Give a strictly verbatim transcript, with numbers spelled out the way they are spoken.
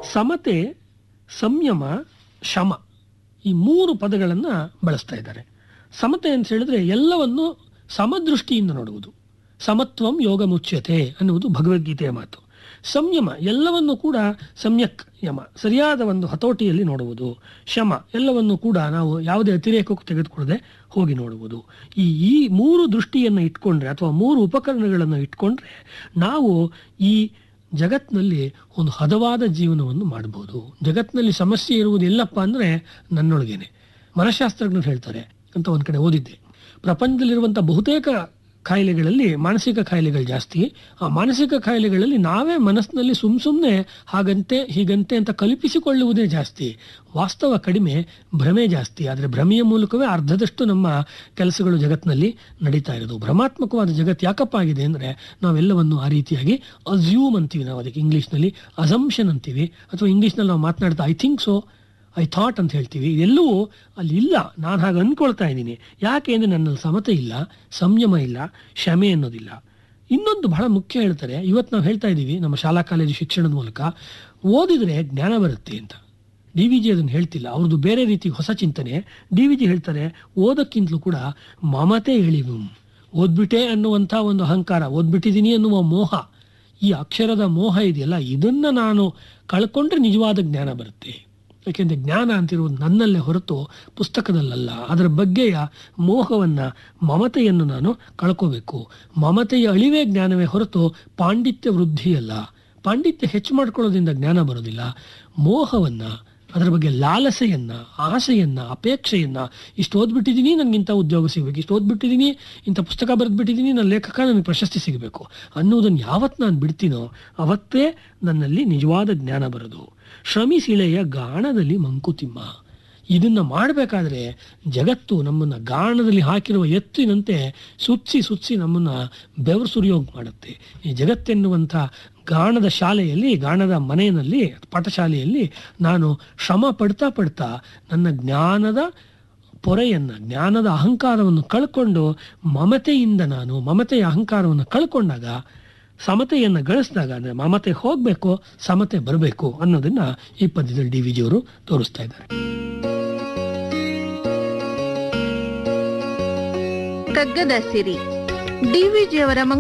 ಸಮತೆ, ಸಂಯಮ, ಶಮ ಈ ಮೂರು ಪದಗಳನ್ನು ಬಳಸ್ತಾ ಇದ್ದಾರೆ. ಸಮತೆ ಅಂತ ಹೇಳಿದ್ರೆ ಎಲ್ಲವನ್ನು ಸಮದೃಷ್ಟಿಯಿಂದ ನೋಡುವುದು. ಸಮತ್ವಂ ಯೋಗ ಮುಚ್ಯತೆ ಅನ್ನುವುದು ಭಗವದ್ಗೀತೆಯ ಮಾತು. ಸಂಯಮ ಎಲ್ಲವನ್ನು ಕೂಡ ಸಮ್ಯಕ್ ಯಮ ಸರಿಯಾದ ಒಂದು ಹತೋಟಿಯಲ್ಲಿ ನೋಡುವುದು. ಶಮ ಎಲ್ಲವನ್ನು ಕೂಡ ನಾವು ಯಾವುದೇ ಅತಿರೇಕಕ್ಕೂ ತೆಗೆದುಕೊಳ್ಳದೆ ಹೋಗಿ ನೋಡುವುದು. ಈ ಈ ಮೂರು ದೃಷ್ಟಿಯನ್ನು ಇಟ್ಕೊಂಡ್ರೆ ಅಥವಾ ಮೂರು ಉಪಕರಣಗಳನ್ನು ಇಟ್ಕೊಂಡ್ರೆ ನಾವು ಈ ಜಗತ್ತಿನಲ್ಲಿ ಒಂದು ಹದವಾದ ಜೀವನವನ್ನು ಮಾಡಬಹುದು. ಜಗತ್ತಿನಲ್ಲಿ ಸಮಸ್ಯೆ ಇರುವುದು ಎಲ್ಲಪ್ಪ ಅಂದರೆ ನನ್ನೊಳಗೇನೆ. ಮನಃಶಾಸ್ತ್ರಜ್ಞರು ಹೇಳ್ತಾರೆ ಅಂತ ಒಂದು ಕಡೆ ಓದಿದ್ದೆ, ಪ್ರಪಂಚದಲ್ಲಿರುವಂಥ ಬಹುತೇಕ ಕಾಯಿಲೆಗಳಲ್ಲಿ ಮಾನಸಿಕ ಕಾಯಿಲೆಗಳು ಜಾಸ್ತಿ. ಆ ಮಾನಸಿಕ ಕಾಯಿಲೆಗಳಲ್ಲಿ ನಾವೇ ಮನಸ್ಸಿನಲ್ಲಿ ಸುಮ್ ಸುಮ್ಮನೆ ಹಾಗಂತೆ ಹೀಗಂತೆ ಅಂತ ಕಲ್ಪಿಸಿಕೊಳ್ಳುವುದೇ ಜಾಸ್ತಿ. ವಾಸ್ತವ ಕಡಿಮೆ, ಭ್ರಮೆ ಜಾಸ್ತಿ. ಆದರೆ ಭ್ರಮೆಯ ಮೂಲಕವೇ ಅರ್ಧದಷ್ಟು ನಮ್ಮ ಕೆಲಸಗಳು ಜಗತ್ತಿನಲ್ಲಿ ನಡೀತಾ ಇರೋದು. ಭ್ರಮಾತ್ಮಕವಾದ ಜಗತ್ತು ಯಾಕಪ್ಪ ಆಗಿದೆ ಅಂದರೆ ನಾವೆಲ್ಲವನ್ನು ಆ ರೀತಿಯಾಗಿ ಅಸ್ಯೂಮ್ ಅಂತೀವಿ. ನಾವು ಅದಕ್ಕೆ ಇಂಗ್ಲೀಷ್ನಲ್ಲಿ ಅಸಂಪ್ಷನ್ ಅಂತೀವಿ, ಅಥವಾ ಇಂಗ್ಲೀಷ್ನಲ್ಲಿ ನಾವು ಮಾತನಾಡ್ತಾ I think so, I thought ಅಂತ ಹೇಳ್ತೀವಿ. ಇದೆಲ್ಲವೂ ಅಲ್ಲಿ ಇಲ್ಲ. ನಾನು ಹಾಗೆ ಅಂದ್ಕೊಳ್ತಾ ಇದ್ದೀನಿ. ಯಾಕೆ ಅಂದರೆ ನನ್ನಲ್ಲಿ ಸಮತೆ ಇಲ್ಲ, ಸಂಯಮ ಇಲ್ಲ, ಕ್ಷಮೆ ಅನ್ನೋದಿಲ್ಲ. ಇನ್ನೊಂದು ಬಹಳ ಮುಖ್ಯ ಹೇಳ್ತಾರೆ, ಇವತ್ತು ನಾವು ಹೇಳ್ತಾ ಇದ್ದೀವಿ ನಮ್ಮ ಶಾಲಾ ಕಾಲೇಜು ಶಿಕ್ಷಣದ ಮೂಲಕ ಓದಿದರೆ ಜ್ಞಾನ ಬರುತ್ತೆ ಅಂತ. ಡಿ ವಿ ಜಿ ಅದನ್ನು ಹೇಳ್ತಿಲ್ಲ, ಅವ್ರದ್ದು ಬೇರೆ ರೀತಿ ಹೊಸ ಚಿಂತನೆ. ಡಿ ವಿ ಜಿ ಹೇಳ್ತಾರೆ ಓದಕ್ಕಿಂತಲೂ ಕೂಡ ಮಮತೆ ಎಳಿವು. ಓದ್ಬಿಟ್ಟೆ ಅನ್ನುವಂಥ ಒಂದು ಅಹಂಕಾರ, ಓದ್ಬಿಟ್ಟಿದ್ದೀನಿ ಅನ್ನುವ ಮೋಹ, ಈ ಅಕ್ಷರದ ಮೋಹ ಇದೆಯಲ್ಲ, ಇದನ್ನು ನಾನು ಕಳ್ಕೊಂಡ್ರೆ ನಿಜವಾದ ಜ್ಞಾನ ಬರುತ್ತೆ. ಯಾಕೆಂದರೆ ಜ್ಞಾನ ಅಂತಿರುವುದು ನನ್ನಲ್ಲೇ ಹೊರತು ಪುಸ್ತಕದಲ್ಲಲ್ಲ. ಅದರ ಬಗ್ಗೆಯ ಮೋಹವನ್ನು, ಮಮತೆಯನ್ನು ನಾನು ಕಳ್ಕೋಬೇಕು. ಮಮತೆಯ ಅಳಿವೇ ಜ್ಞಾನವೇ ಹೊರತು ಪಾಂಡಿತ್ಯ ವೃದ್ಧಿಯಲ್ಲ. ಪಾಂಡಿತ್ಯ ಹೆಚ್ಚು ಮಾಡ್ಕೊಳ್ಳೋದ್ರಿಂದ ಜ್ಞಾನ ಬರೋದಿಲ್ಲ. ಮೋಹವನ್ನು, ಅದರ ಬಗ್ಗೆ ಲಾಲಸೆಯನ್ನು, ಆಸೆಯನ್ನು, ಅಪೇಕ್ಷೆಯನ್ನು, ಇಷ್ಟು ಓದ್ಬಿಟ್ಟಿದ್ದೀನಿ ನನಗಿಂತ ಉದ್ಯೋಗ ಸಿಗಬೇಕು, ಇಷ್ಟು ಓದ್ಬಿಟ್ಟಿದ್ದೀನಿ ಇಂಥ ಪುಸ್ತಕ ಬರೆದ್ಬಿಟ್ಟಿದ್ದೀನಿ ನನ್ನ ಲೇಖಕ ನನಗೆ ಪ್ರಶಸ್ತಿ ಸಿಗಬೇಕು ಅನ್ನೋದನ್ನು ಯಾವತ್ತು ನಾನು ಬಿಡ್ತೀನೋ ಅವತ್ತೇ ನನ್ನಲ್ಲಿ ನಿಜವಾದ ಜ್ಞಾನ ಬರೋದು. ಶ್ರಮಿಸಿಳೆಯ ಗಾಣದಲ್ಲಿ ಮಂಕುತಿಮ್ಮ. ಇದನ್ನು ಮಾಡಬೇಕಾದ್ರೆ ಜಗತ್ತು ನಮ್ಮನ್ನು ಗಾಣದಲ್ಲಿ ಹಾಕಿರುವ ಎತ್ತಿನಂತೆ ಸುತ್ಸಿ ಸುತ್ಸಿ ನಮ್ಮನ್ನು ಬೆವರು ಸುರಿಯೋಗಿ ಮಾಡುತ್ತೆ. ಈ ಜಗತ್ತೆನ್ನುವಂಥ ಗಾಣದ ಶಾಲೆಯಲ್ಲಿ, ಗಾಣದ ಮನೆಯಲ್ಲಿ, ಪಾಠಶಾಲೆಯಲ್ಲಿ ನಾನು ಶ್ರಮ ಪಡ್ತಾ ಪಡ್ತಾ ನನ್ನ ಜ್ಞಾನದ ಪೊರೆಯನ್ನು, ಜ್ಞಾನದ ಅಹಂಕಾರವನ್ನು ಕಳ್ಕೊಂಡು ಮಮತೆಯಿಂದ ನಾನು ಮಮತೆಯ ಅಹಂಕಾರವನ್ನು ಕಳ್ಕೊಂಡಾಗ, ಸಮತೆಯನ್ನು ಗಳಿಸಿದಾಗ, ಅಂದರೆ ಮಮತೆ ಹೋಗಬೇಕು, ಸಮತೆ ಬರಬೇಕು ಅನ್ನೋದನ್ನ ಈ ಪದ್ಯದಲ್ಲಿ ಡಿ ವಿ ಜಿ ಅವರು ತೋರಿಸ್ತಾ ಇದ್ದಾರೆ. ಕಗ್ಗದ ಸಿರಿ ಡಿ ವಿ ಜಿ ಅವರ